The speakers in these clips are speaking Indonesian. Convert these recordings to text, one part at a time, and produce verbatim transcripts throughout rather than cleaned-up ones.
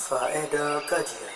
Faedah kajian.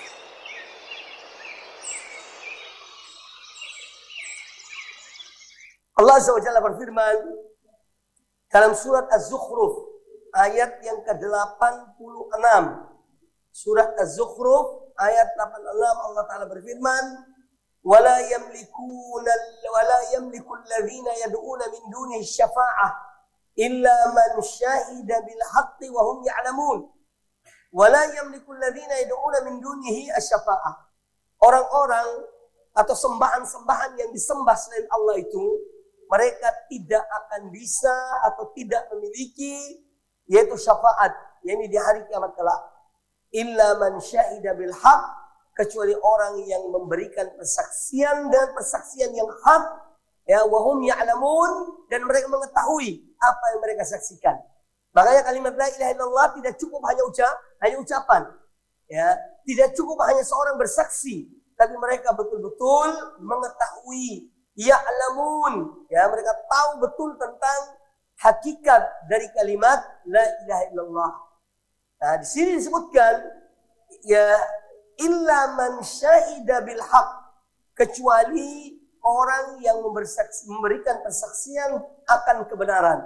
Allah Azza wa Jalla berfirman dalam surat Az-Zukhruf ayat yang ke delapan puluh enam. Surat Az-Zukhruf ayat delapan puluh enam, Allah Ta'ala berfirman, "Wala yamlikuna wala yamliku alladhina yad'una min dunihi syafa'ah illa man syahida bil haqqi wa hum ya'lamun." Wala yamliku alladhina yad'una min dunihi asy-syafa'ah. Orang-orang atau sembahan-sembahan yang disembah selain Allah itu, mereka tidak akan bisa atau tidak memiliki yaitu syafaat, yakni di hari kiamat kelak. Illa man syahida bil haq, kecuali orang yang memberikan persaksian dan persaksian yang hak, ya, wa hum ya'lamun, dan mereka mengetahui apa yang mereka saksikan. Makanya kalimat la ilaha illallah tidak cukup hanya ucap, hanya ucapan, ya, tidak cukup hanya seorang bersaksi, tapi mereka betul-betul mengetahui, ya'lamun, ya, mereka tahu betul tentang hakikat dari kalimat la ilaha illallah. Nah, di sini disebutkan ya illa man syahida bil haq, kecuali orang yang membersaksi, memberikan persaksian akan kebenaran.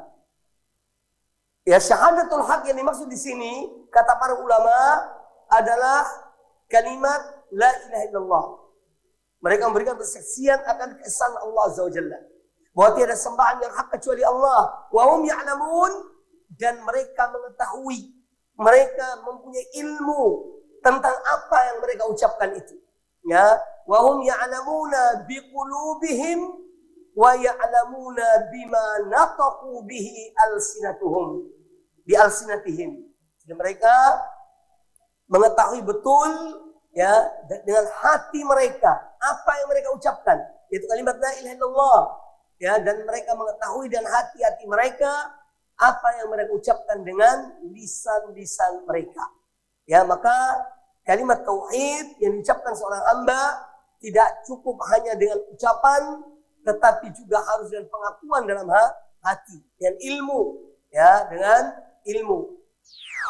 Ya, syahadatul haq yang dimaksud di sini kata para ulama adalah kalimat la ilaha illallah. Mereka memberikan persaksian akan keesaan Allah Azza wa Jalla, bahwa tiada sembahan yang hak kecuali Allah. Wa hum ya'lamun, dan mereka mengetahui, mereka mempunyai ilmu tentang apa yang mereka ucapkan itu. Ya, wa hum ya'lamuna biqulubihim wa ya'lamuna bima nataqu bihi alsinatuhum. Bi alsinatihim. Jadi mereka mengetahui betul, ya, dengan hati mereka apa yang mereka ucapkan, yaitu kalimat la ilaha illallah, ya, dan mereka mengetahui dan hati-hati mereka apa yang mereka ucapkan dengan lisan-lisan mereka. Ya, maka kalimat tauhid yang diucapkan seorang hamba tidak cukup hanya dengan ucapan, tetapi juga harus dengan pengakuan dalam hati dan ilmu, ya, dengan ilmu.